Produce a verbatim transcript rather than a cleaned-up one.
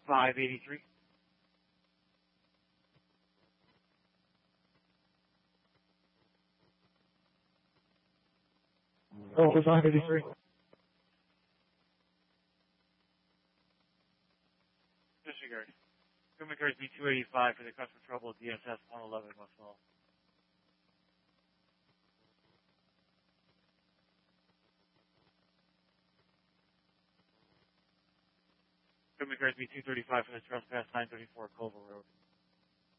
five eighty-three. Oh, it was five eighty-three. Disregard. Equipment cards B two eighty-five for the customer trouble at D S S one eleven West Mall. Equipment cards B two thirty-five for the trespass nine thirty-four Culver Road.